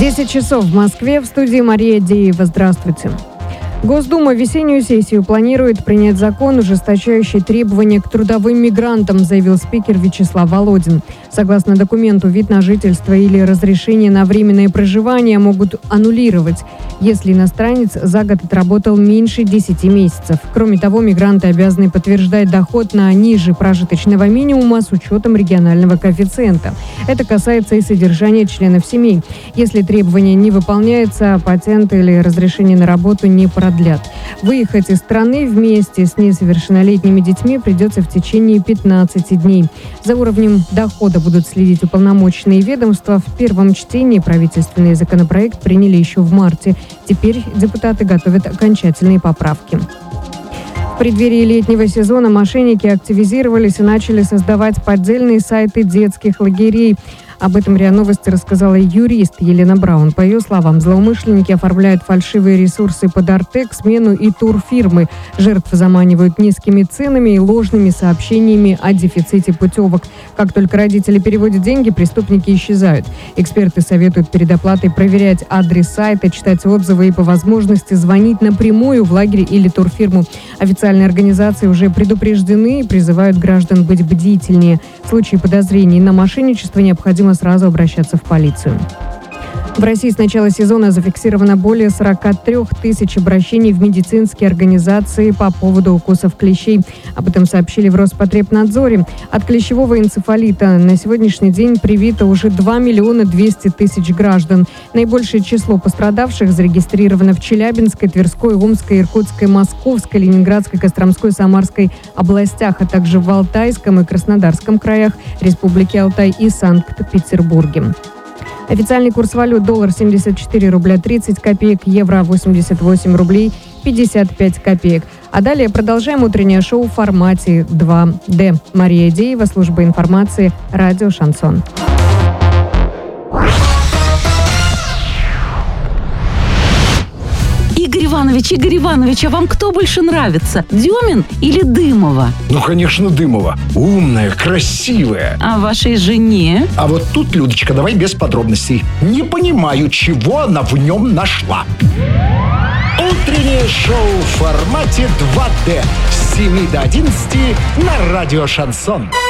10 часов в Москве. В студии Мария Деева. Здравствуйте. Госдума весеннюю сессию планирует принять закон, ужесточающий требования к трудовым мигрантам, заявил спикер Вячеслав Володин. Согласно документу, вид на жительство или разрешение на временное проживание могут аннулировать, если иностранец за год отработал меньше 10 месяцев. Кроме того, мигранты обязаны подтверждать доход на ниже прожиточного минимума с учетом регионального коэффициента. Это касается и содержания членов семей. Если требования не выполняются, патент или разрешение на работу не продлят. Выехать из страны вместе с несовершеннолетними детьми придется в течение 15 дней. За уровнем дохода будут следить уполномоченные ведомства. В первом чтении правительственный законопроект приняли еще в марте. Теперь депутаты готовят окончательные поправки. В преддверии летнего сезона мошенники активизировались и начали создавать поддельные сайты детских лагерей. Об этом РИА Новости рассказала юрист Елена Браун. По ее словам, злоумышленники оформляют фальшивые ресурсы под Артек, смену и турфирмы. Жертв заманивают низкими ценами и ложными сообщениями о дефиците путевок. Как только родители переводят деньги, преступники исчезают. Эксперты советуют перед оплатой проверять адрес сайта, читать отзывы и по возможности звонить напрямую в лагерь или турфирму. Официальные организации уже предупреждены и призывают граждан быть бдительнее. В случае подозрений на мошенничество необходимо сразу обращаться в полицию. В России с начала сезона зафиксировано более 43 тысяч обращений в медицинские организации по поводу укусов клещей. Об этом сообщили в Роспотребнадзоре. От клещевого энцефалита на сегодняшний день привито уже 2 миллиона 200 тысяч граждан. Наибольшее число пострадавших зарегистрировано в Челябинской, Тверской, Омской, Иркутской, Московской, Ленинградской, Костромской, Самарской областях, а также в Алтайском и Краснодарском краях, Республике Алтай и Санкт-Петербурге. Официальный курс валют: доллар 74 рубля 30 копеек, евро 88 рублей 55 копеек. А далее продолжаем утреннее шоу в формате 2D. Мария Деева, служба информации, радио «Шансон». Игорь Иванович, а вам кто больше нравится? Дюмин или Дымова? Ну, конечно, Дымова. Умная, красивая. А вашей жене? А вот тут, Людочка, давай без подробностей. Не понимаю, чего она в нем нашла. Утреннее шоу в формате 2D с 7 до 11 на радио «Шансон».